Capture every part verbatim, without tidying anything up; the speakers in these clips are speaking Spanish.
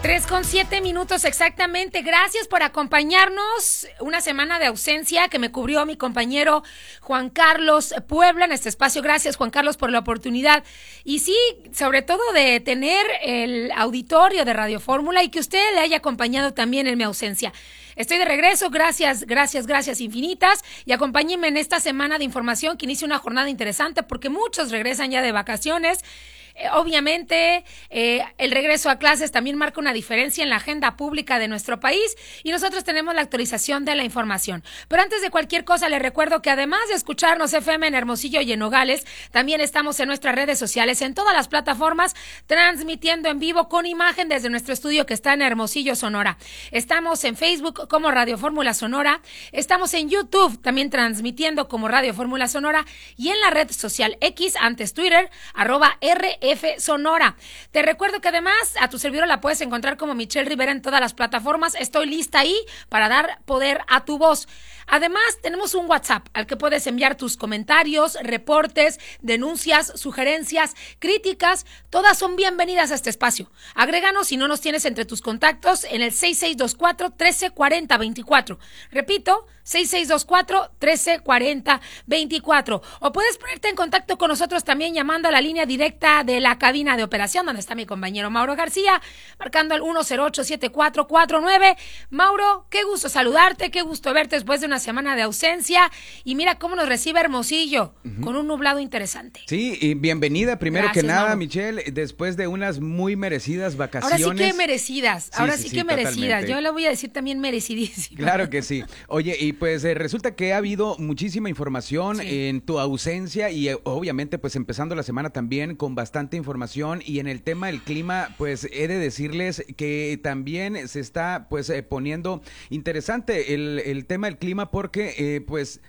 Tres con siete minutos exactamente. Gracias por acompañarnos. Una semana de ausencia que me cubrió mi compañero Juan Carlos Puebla en este espacio. Gracias, Juan Carlos, por la oportunidad. Y sí, sobre todo de tener el auditorio de Radio Fórmula y que usted le haya acompañado también en mi ausencia. Estoy de regreso, gracias, gracias, gracias infinitas, y acompáñenme en esta semana de información que inicia una jornada interesante porque muchos regresan ya de vacaciones. Eh, obviamente, eh, el regreso a clases también marca una diferencia en la agenda pública de nuestro país y nosotros tenemos la actualización de la información. Pero antes de cualquier cosa, les recuerdo que además de escucharnos F M en Hermosillo y en Nogales, también estamos en nuestras redes sociales, en todas las plataformas, transmitiendo en vivo con imagen desde nuestro estudio que está en Hermosillo, Sonora. Estamos en Facebook como Radio Fórmula Sonora, estamos en YouTube también transmitiendo como Radio Fórmula Sonora y en la red social X, antes Twitter, arroba R F Sonora. Te recuerdo que además a tu servidor la puedes encontrar como Michelle Rivera en todas las plataformas. Estoy lista ahí para dar poder a tu voz. Además, tenemos un WhatsApp al que puedes enviar tus comentarios, reportes, denuncias, sugerencias, críticas. Todas son bienvenidas a este espacio. Agréganos si no nos tienes entre tus contactos en el seis seis dos cuatro, uno tres cuatro cero, veinticuatro. Repito, seis seis dos cuatro, uno tres cuatro cero, veinticuatro. O puedes ponerte en contacto con nosotros también llamando a la línea directa de la cabina de operación, donde está mi compañero Mauro García, marcando el uno cero ocho siete cuatro cuatro nueve. Mauro, qué gusto saludarte, qué gusto verte después de una semana de ausencia. Y mira cómo nos recibe Hermosillo, uh-huh, con un nublado interesante. Sí, y bienvenida primero Gracias, que nada, Mauro. Michelle, después de unas muy merecidas vacaciones. Ahora sí que merecidas, sí, ahora sí, sí, sí que sí, merecidas. Totalmente. Yo le voy a decir también merecidísimas. Claro que sí. Oye, y pues eh, resulta que ha habido muchísima información sí. en tu ausencia y eh, obviamente pues empezando la semana también con bastante información, y en el tema del clima pues he de decirles que también se está pues eh, poniendo interesante el, el tema del clima porque eh, pues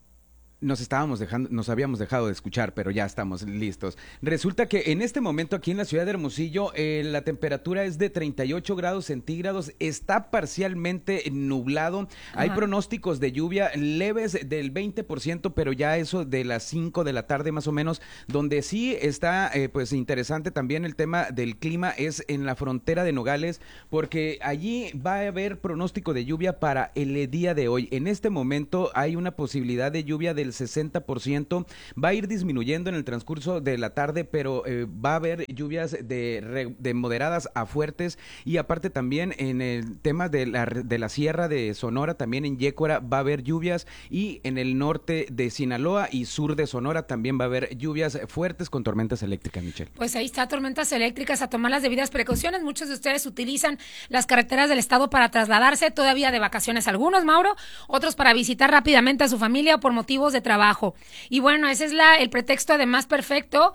nos estábamos dejando, nos habíamos dejado de escuchar, pero ya estamos listos. Resulta que en este momento aquí en la ciudad de Hermosillo eh, la temperatura es de treinta y ocho grados centígrados, está parcialmente nublado. Ajá. Hay pronósticos de lluvia leves del veinte por ciento, pero ya eso de las cinco de la tarde más o menos. Donde sí está eh, pues interesante también el tema del clima es en la frontera de Nogales, porque allí va a haber pronóstico de lluvia para el día de hoy. En este momento hay una posibilidad de lluvia del sesenta por ciento, va a ir disminuyendo en el transcurso de la tarde, pero eh, va a haber lluvias de, de moderadas a fuertes, y aparte también en el tema de la, de la sierra de Sonora, también en Yécora va a haber lluvias, y en el norte de Sinaloa y sur de Sonora también va a haber lluvias fuertes con tormentas eléctricas, Michelle. Pues ahí está, tormentas eléctricas, a tomar las debidas precauciones. Muchos de ustedes utilizan las carreteras del estado para trasladarse, todavía de vacaciones algunos, Mauro, otros para visitar rápidamente a su familia o por motivos de trabajo. Y bueno, ese es la, el pretexto además perfecto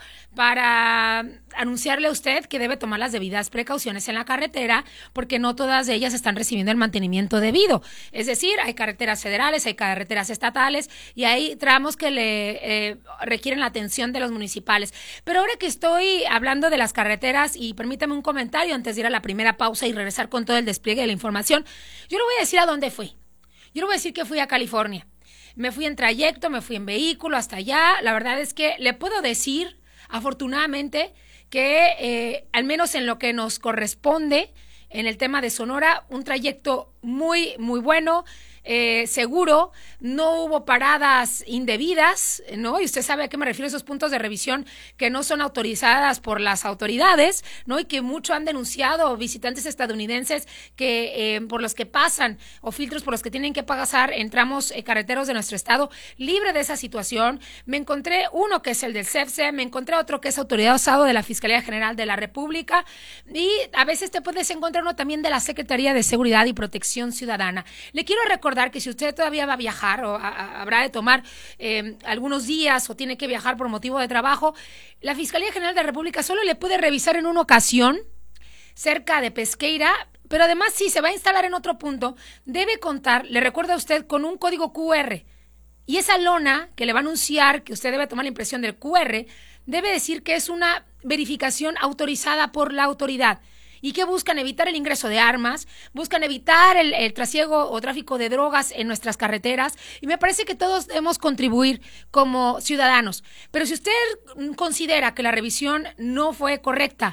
para anunciarle a usted que debe tomar las debidas precauciones en la carretera, porque no todas ellas están recibiendo el mantenimiento debido. Es decir, hay carreteras federales, hay carreteras estatales y hay tramos que le eh, requieren la atención de los municipales. Pero ahora que estoy hablando de las carreteras, y permítame un comentario antes de ir a la primera pausa y regresar con todo el despliegue de la información, yo le voy a decir a dónde fui. Yo le voy a decir que fui a California. Me fui en trayecto, me fui en vehículo hasta allá. La verdad es que le puedo decir, afortunadamente, que eh, al menos en lo que nos corresponde, en el tema de Sonora, un trayecto muy, muy bueno, eh, seguro, no hubo paradas indebidas, ¿no? Y usted sabe a qué me refiero, esos puntos de revisión que no son autorizadas por las autoridades, ¿no? Y que mucho han denunciado visitantes estadounidenses que eh, por los que pasan, o filtros por los que tienen que pasar en tramos eh, carreteros de nuestro estado, libre de esa situación. Me encontré uno que es el del C E F C, me encontré otro que es autorizado de la Fiscalía General de la República, y a veces te puedes encontrar uno también de la Secretaría de Seguridad y Protección Ciudadana. Le quiero recordar que si usted todavía va a viajar o a, a, habrá de tomar eh, algunos días o tiene que viajar por motivo de trabajo, la Fiscalía General de la República solo le puede revisar en una ocasión cerca de Pesqueira, pero además si se va a instalar en otro punto, debe contar, le recuerdo a usted, con un código Q R. Y esa lona que le va a anunciar que usted debe tomar la impresión del Q R, debe decir que es una verificación autorizada por la autoridad. ¿Y qué buscan? Evitar el ingreso de armas, buscan evitar el, el trasiego o tráfico de drogas en nuestras carreteras, y me parece que todos debemos contribuir como ciudadanos. Pero si usted considera que la revisión no fue correcta,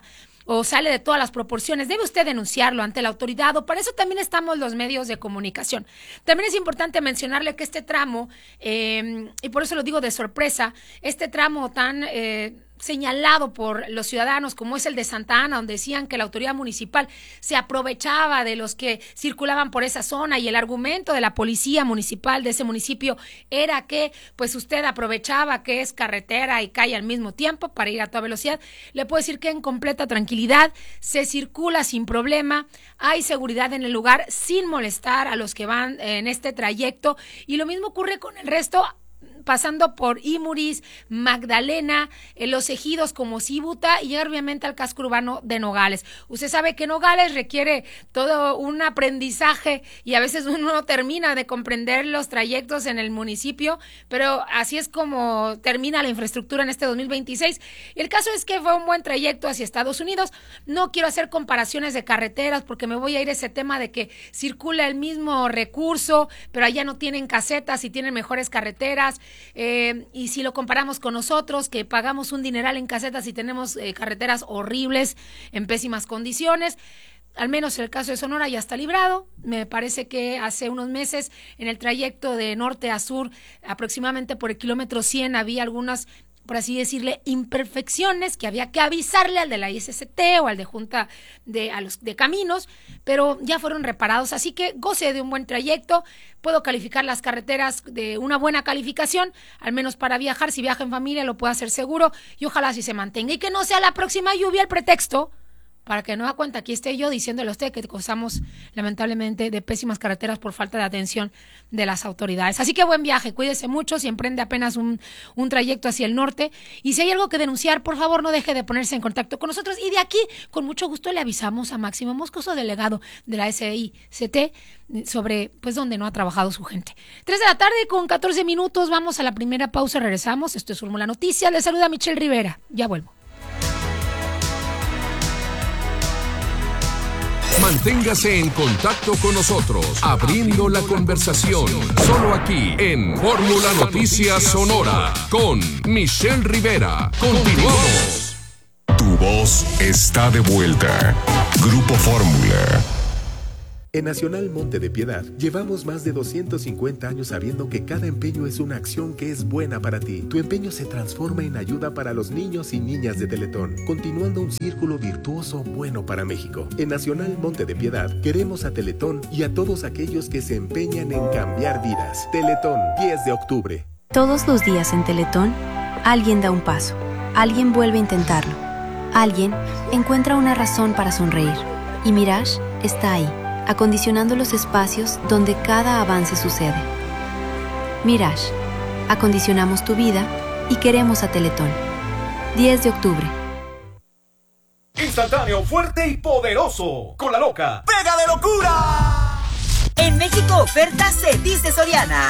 o sale de todas las proporciones, debe usted denunciarlo ante la autoridad, o para eso también estamos los medios de comunicación. También es importante mencionarle que este tramo, eh, y por eso lo digo de sorpresa, este tramo tan eh, señalado por los ciudadanos como es el de Santa Ana, donde decían que la autoridad municipal se aprovechaba de los que circulaban por esa zona, y el argumento de la policía municipal de ese municipio era que pues usted aprovechaba que es carretera y calle al mismo tiempo para ir a toda velocidad. Le puedo decir que en completa tranquilidad se circula sin problema, hay seguridad en el lugar sin molestar a los que van en este trayecto, y lo mismo ocurre con el resto, pasando por Imuris, Magdalena, eh, los ejidos como Cibuta y obviamente al casco urbano de Nogales. Usted sabe que Nogales requiere todo un aprendizaje y a veces uno no termina de comprender los trayectos en el municipio, pero así es como termina la infraestructura en este dos mil veintiséis. El caso es que fue un buen trayecto hacia Estados Unidos. No quiero hacer comparaciones de carreteras porque me voy a ir a ese tema de que circula el mismo recurso, pero allá no tienen casetas y tienen mejores carreteras. Eh, y si lo comparamos con nosotros, que pagamos un dineral en casetas y tenemos eh, carreteras horribles, en pésimas condiciones, al menos en el caso de Sonora ya está librado. Me parece que hace unos meses en el trayecto de norte a sur, aproximadamente por el kilómetro cien, había algunas, por así decirle, imperfecciones que había que avisarle al de la I S S T o al de Junta de, a los, de Caminos, pero ya fueron reparados, así que goce de un buen trayecto. Puedo calificar las carreteras de una buena calificación, al menos para viajar. Si viaja en familia lo puedo hacer seguro, y ojalá así se mantenga, y que no sea la próxima lluvia el pretexto para que no da cuenta, aquí esté yo diciéndole a usted que gozamos lamentablemente de pésimas carreteras por falta de atención de las autoridades. Así que buen viaje, cuídese mucho si emprende apenas un, un trayecto hacia el norte, y si hay algo que denunciar, por favor no deje de ponerse en contacto con nosotros, y de aquí con mucho gusto le avisamos a Máximo Moscoso, delegado de la S I C T, sobre pues dónde no ha trabajado su gente. Tres de la tarde con catorce minutos, vamos a la primera pausa, regresamos. Esto es Fórmula Noticias, le saluda Michelle Rivera, ya vuelvo. Manténgase en contacto con nosotros, abriendo la conversación, solo aquí en Fórmula Noticias Sonora, con Michelle Rivera. Continuamos. Tu voz está de vuelta. Grupo Fórmula. En Nacional Monte de Piedad llevamos más de doscientos cincuenta años sabiendo que cada empeño es una acción que es buena para ti. Tu empeño se transforma en ayuda para los niños y niñas de Teletón, continuando un círculo virtuoso bueno para México. En Nacional Monte de Piedad queremos a Teletón y a todos aquellos que se empeñan en cambiar vidas. Teletón, diez de octubre. Todos los días en Teletón, alguien da un paso, alguien vuelve a intentarlo, alguien encuentra una razón para sonreír, y Mirage está ahí, acondicionando los espacios donde cada avance sucede. Mirage, acondicionamos tu vida y queremos a Teletón. diez de octubre. Instantáneo, fuerte y poderoso. Con la loca. ¡Pega de locura! En México, oferta se dice Soriana.